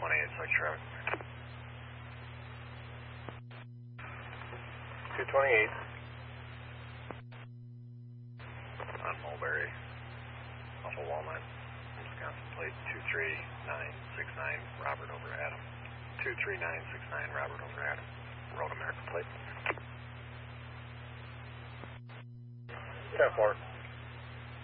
Select traffic. 228. On Mulberry, off of Walnut, Wisconsin plate 23969, Robert over Adam. 23969, Robert over Adam. Road America plate. 10-4.